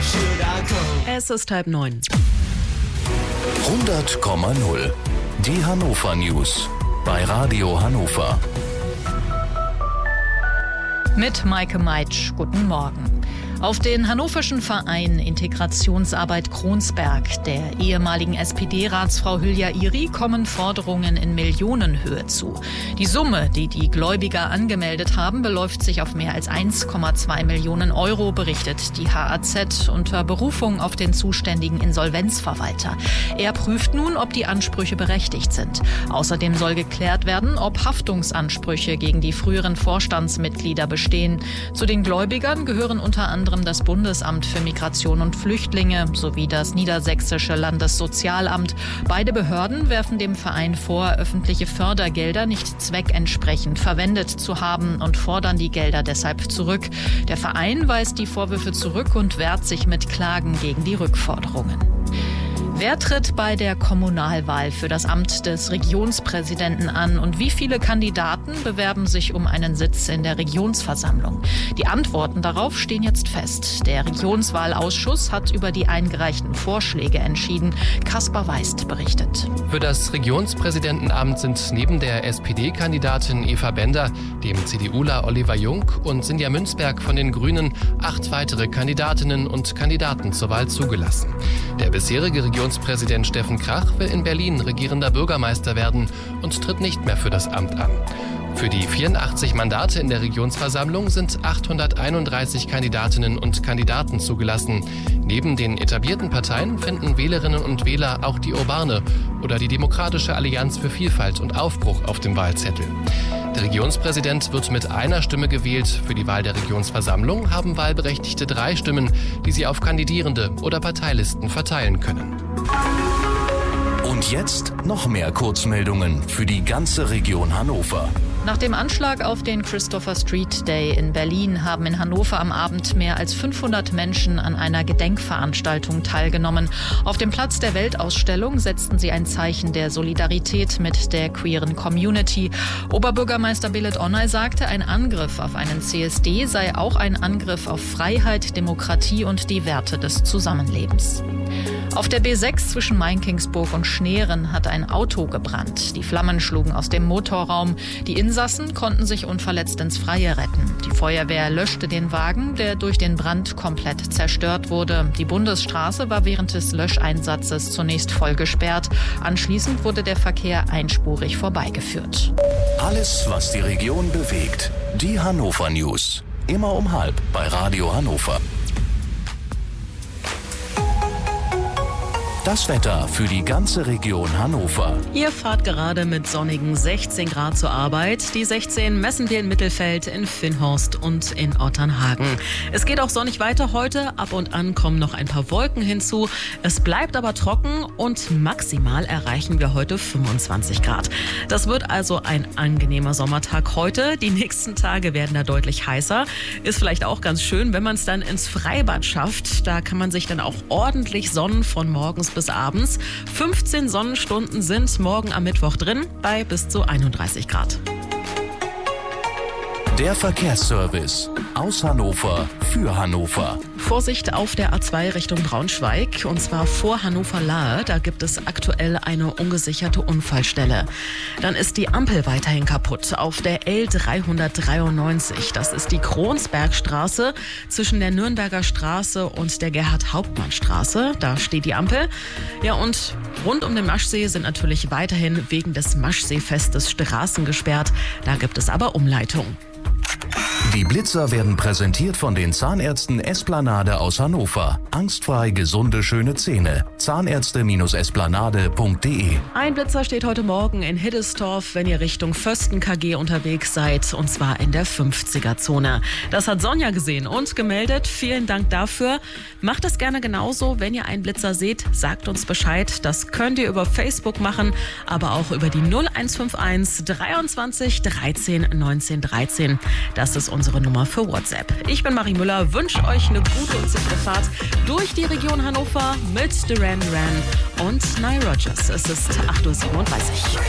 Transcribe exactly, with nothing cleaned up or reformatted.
Es ist halb neun. hundert Komma null. Die Hannover News bei Radio Hannover. Mit Maike Meitsch, guten Morgen. Auf den hannoverschen Verein Integrationsarbeit Kronsberg der ehemaligen S P D-Ratsfrau Hülya Iri kommen Forderungen in Millionenhöhe zu. Die Summe, die die Gläubiger angemeldet haben, beläuft sich auf mehr als eins Komma zwei Millionen Euro, berichtet die H A Z unter Berufung auf den zuständigen Insolvenzverwalter. Er prüft nun, ob die Ansprüche berechtigt sind. Außerdem soll geklärt werden, ob Haftungsansprüche gegen die früheren Vorstandsmitglieder bestehen. Zu den Gläubigern gehören unter anderem das Bundesamt für Migration und Flüchtlinge sowie das Niedersächsische Landessozialamt. Beide Behörden werfen dem Verein vor, öffentliche Fördergelder nicht zweckentsprechend verwendet zu haben und fordern die Gelder deshalb zurück. Der Verein weist die Vorwürfe zurück und wehrt sich mit Klagen gegen die Rückforderungen. Wer tritt bei der Kommunalwahl für das Amt des Regionspräsidenten an und wie viele Kandidaten bewerben sich um einen Sitz in der Regionsversammlung? Die Antworten darauf stehen jetzt fest. Der Regionswahlausschuss hat über die eingereichten Vorschläge entschieden. Kaspar Weist berichtet. Für das Regionspräsidentenamt sind neben der S P D-Kandidatin Eva Bender, dem CDUler Oliver Jung und Sinja Münzberg von den Grünen acht weitere Kandidatinnen und Kandidaten zur Wahl zugelassen. Der bisherige Regionspräsident Steffen Krach will in Berlin regierender Bürgermeister werden und tritt nicht mehr für das Amt an. Für die vierundachtzig Mandate in der Regionsversammlung sind achthunderteinunddreißig Kandidatinnen und Kandidaten zugelassen. Neben den etablierten Parteien finden Wählerinnen und Wähler auch die Urbane oder die Demokratische Allianz für Vielfalt und Aufbruch auf dem Wahlzettel. Der Regionspräsident wird mit einer Stimme gewählt. Für die Wahl der Regionsversammlung haben Wahlberechtigte drei Stimmen, die sie auf Kandidierende oder Parteilisten verteilen können. Und jetzt noch mehr Kurzmeldungen für die ganze Region Hannover. Nach dem Anschlag auf den Christopher Street Day in Berlin haben in Hannover am Abend mehr als fünfhundert Menschen an einer Gedenkveranstaltung teilgenommen. Auf dem Platz der Weltausstellung setzten sie ein Zeichen der Solidarität mit der queeren Community. Oberbürgermeister Belit Onay sagte, ein Angriff auf einen C S D sei auch ein Angriff auf Freiheit, Demokratie und die Werte des Zusammenlebens. Auf der B sechs zwischen Mainkingsburg und Schneeren hat ein Auto gebrannt. Die Flammen schlugen aus dem Motorraum. Die Insassen konnten sich unverletzt ins Freie retten. Die Feuerwehr löschte den Wagen, der durch den Brand komplett zerstört wurde. Die Bundesstraße war während des Löscheinsatzes zunächst voll gesperrt. Anschließend wurde der Verkehr einspurig vorbeigeführt. Alles, was die Region bewegt. Die Hannover News. Immer um halb bei Radio Hannover. Das Wetter für die ganze Region Hannover. Ihr fahrt gerade mit sonnigen sechzehn Grad zur Arbeit. Die sechzehn messen wir in Mittelfeld, in Finnhorst und in Otternhagen. Es geht auch sonnig weiter heute. Ab und an kommen noch ein paar Wolken hinzu. Es bleibt aber trocken und maximal erreichen wir heute fünfundzwanzig Grad. Das wird also ein angenehmer Sommertag heute. Die nächsten Tage werden da deutlich heißer. Ist vielleicht auch ganz schön, wenn man es dann ins Freibad schafft. Da kann man sich dann auch ordentlich sonnen von morgens bis abends. fünfzehn Sonnenstunden sind morgen am Mittwoch drin bei bis zu einunddreißig Grad. Der Verkehrsservice aus Hannover für Hannover. Vorsicht auf der A zwei Richtung Braunschweig und zwar vor Hannover-Lahe. Da gibt es aktuell eine ungesicherte Unfallstelle. Dann ist die Ampel weiterhin kaputt auf der L dreihundertdreiundneunzig. Das ist die Kronsbergstraße zwischen der Nürnberger Straße und der Gerhard-Hauptmann-Straße. Da steht die Ampel. Ja, und rund um den Maschsee sind natürlich weiterhin wegen des Maschseefestes Straßen gesperrt. Da gibt es aber Umleitung. Die Blitzer werden präsentiert von den Zahnärzten Esplanade aus Hannover. Angstfrei gesunde, schöne Zähne. Zahnärzte Esplanade punkt de. Ein Blitzer steht heute Morgen in Hiddestorf, wenn ihr Richtung Vösten K G unterwegs seid, und zwar in der fünfziger-Zone. Das hat Sonja gesehen und gemeldet. Vielen Dank dafür. Macht das gerne genauso. Wenn ihr einen Blitzer seht, sagt uns Bescheid. Das könnt ihr über Facebook machen, aber auch über die null eins fünf eins dreiundzwanzig dreizehn neunzehn dreizehn. Das ist unsere Nummer für WhatsApp. Ich bin Marie Müller, wünsche euch eine gute und sichere Fahrt durch die Region Hannover mit Duran Duran und Nile Rodgers. Es ist acht Uhr siebenunddreißig.